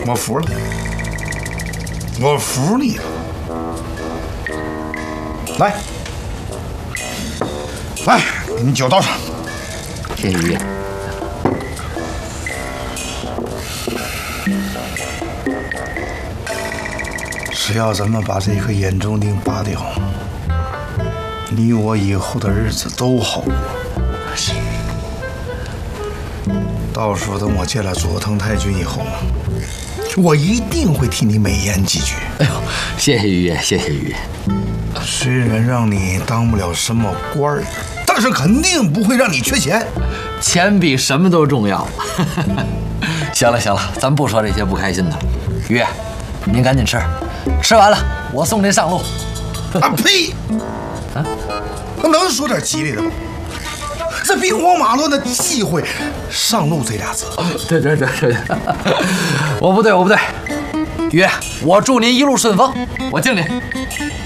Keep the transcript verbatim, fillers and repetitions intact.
我服了，我服你了。来，来，给你酒倒上。 谢谢于爷。 只要咱们把这颗眼中钉拔掉，你我以后的日子都好过。 是。 到时候等我见了佐藤太君以后，我一定会替你美言几句。 哎呦，谢谢于爷，谢谢于爷。 虽然让你当不了什么官儿，但是肯定不会让你缺钱。 钱比什么都重要。行了行了，咱不说这些不开心的。于爷，您赶紧吃，吃完了我送您上路。 啊呸！啊，能说点吉利的吗？这兵荒马乱的忌讳上路这俩字。 对对对对，我不对我不对。于爷，我祝您一路顺风，我敬您。